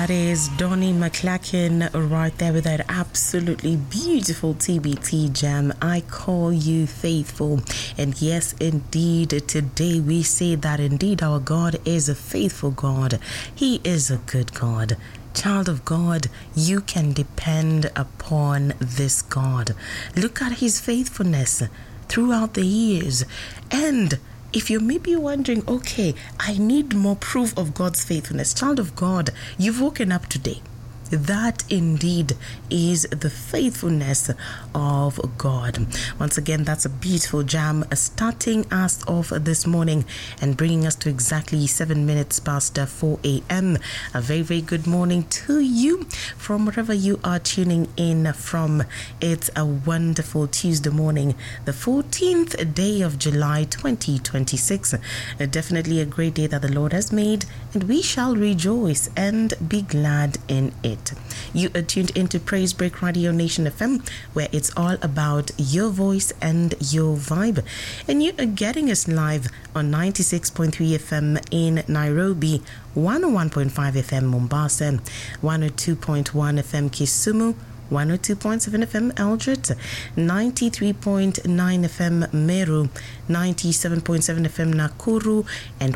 That is Donnie McClacken right there with that absolutely beautiful TBT jam. I call you faithful. And yes, indeed, today we say that indeed our God is a faithful God. He is a good God. Child of God, you can depend upon this God. Look at his faithfulness throughout the years. And if you're maybe wondering, okay, I need more proof of God's faithfulness. Child of God, you've woken up today. That indeed is the faithfulness of God. Once again, that's a beautiful jam starting us off this morning and bringing us to exactly 7 minutes past 4 a.m. A very, very good morning to you from wherever you are tuning in from. It's a wonderful Tuesday morning, the 14th day of July 2026. Definitely a great day that the Lord has made, and we shall rejoice and be glad in it. You are tuned into Praise Break Radio Nation FM, where it's all about your voice and your vibe. And you are getting us live on 96.3 FM in Nairobi, 101.5 FM Mombasa, 102.1 FM Kisumu, 102.7 FM Eldred, 93.9 FM Meru, 97.7 FM Nakuru, and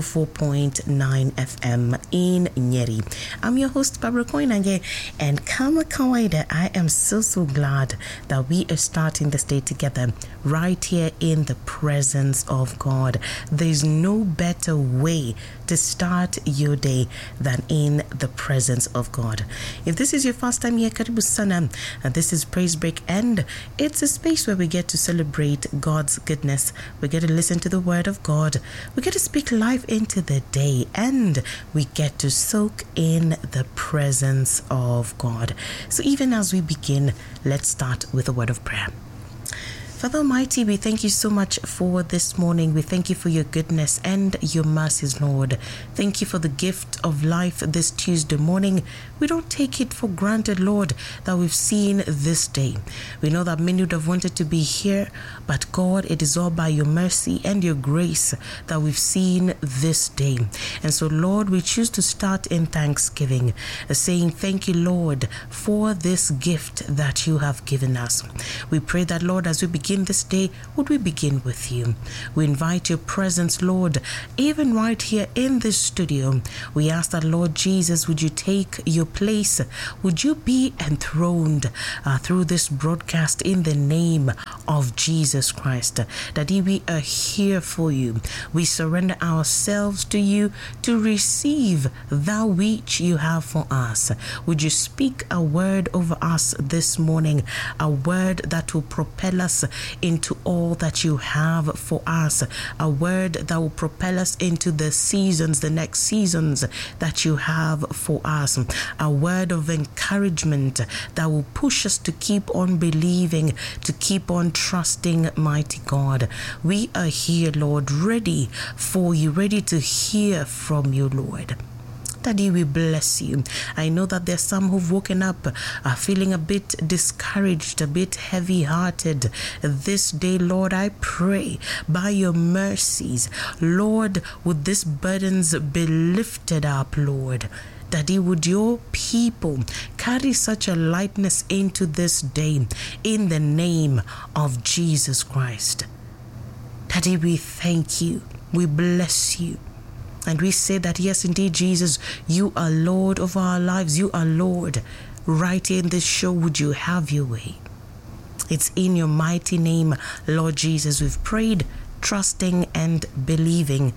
104.9 FM in Nyeri. I'm your host, Barbara Koinange, and kama kawaida, I am so glad that we are starting this day together right here in the presence of God. There's no better way to start your day than in the presence of God. If this is your first time here, karibu sana. This is Praise Break, and it's a space where we get to celebrate God's goodness. We get to listen to the word of God. We get to speak life into the day, and we get to soak in the presence of God. So even as we begin, let's start with a word of prayer. Father Almighty, we thank you so much for this morning. We thank you for your goodness and your mercies, Lord. Thank you for the gift of life this Tuesday morning. We don't take it for granted, Lord, that we've seen this day. We know that many would have wanted to be here, but God, it is all by your mercy and your grace that we've seen this day. And so, Lord, we choose to start in thanksgiving, saying thank you, Lord, for this gift that you have given us. We pray that, Lord, as we begin this day, would we begin with you? We invite your presence, Lord, even right here in this studio. We ask that, Lord Jesus, would you take your place? Would you be enthroned through this broadcast in the name of Jesus Christ? That we are here for you. We surrender ourselves to you to receive that which you have for us. Would you speak a word over us this morning, a word that will propel us into all that you have for us, a word that will propel us into the seasons, the next seasons that you have for us, a word of encouragement that will push us to keep on believing, to keep on trusting, mighty God. We are here, Lord, ready for you, ready to hear from you, Lord. Daddy, we bless you. I know that there's some who've woken up feeling a bit discouraged, a bit heavy-hearted this day. Lord, I pray by your mercies, Lord, would these burdens be lifted up, Lord. Daddy, would your people carry such a lightness into this day in the name of Jesus Christ. Daddy, we thank you. We bless you. And we say that, yes, indeed, Jesus, you are Lord of our lives. You are Lord. Right in this show, would you have your way? It's in your mighty name, Lord Jesus, we've prayed, trusting and believing.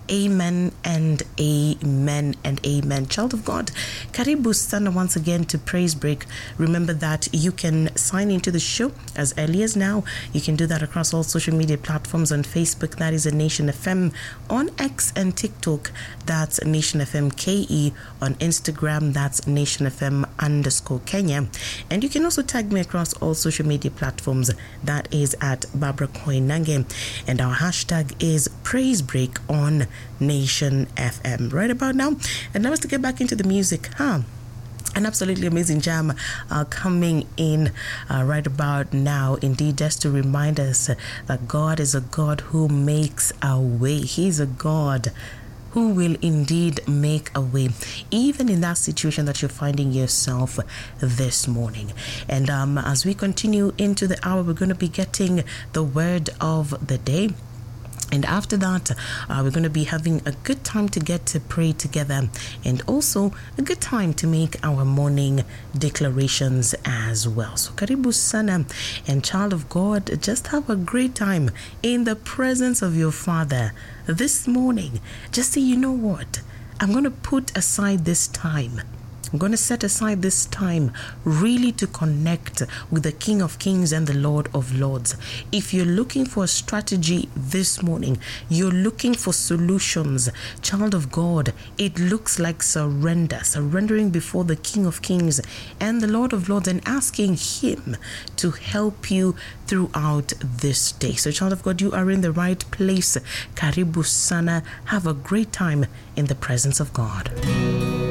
Amen and amen and amen. Child of God, karibu sana once again to Praise Break. Remember that you can sign into the show as early as now. You can do that across all social media platforms. On Facebook, that is a Nation FM. On X and TikTok, that's Nation FM KE. On Instagram, that's Nation FM _Kenya. And you can also tag me across all social media platforms. That is at Barbara Koinange. And our hashtag is Praise Break on Nation FM. Right about now. And now let's get back into the music. An absolutely amazing jam coming in right about now. Indeed, just to remind us that God is a God who makes a way. He's a God who will indeed make a way, even in that situation that you're finding yourself this morning. And as we continue into the hour, we're going to be getting the word of the day. And after that, we're going to be having a good time to get to pray together, and also a good time to make our morning declarations as well. So karibu sana, and child of God, just have a great time in the presence of your Father this morning. Just say, you know what? I'm going to put aside this time. I'm going to set aside this time really to connect with the King of Kings and the Lord of Lords. If you're looking for a strategy this morning, you're looking for solutions, child of God, it looks like surrendering before the King of Kings and the Lord of Lords and asking Him to help you throughout this day. So, child of God, you are in the right place. Karibu sana. Have a great time in the presence of God.